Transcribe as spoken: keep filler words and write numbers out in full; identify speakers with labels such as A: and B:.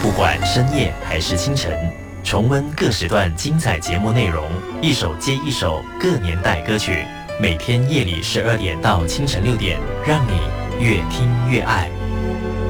A: 不管深夜还是清晨，重温各时段精彩节目内容，一首接一首各年代歌曲。每天夜里十二点到清晨六点，让你越听越爱。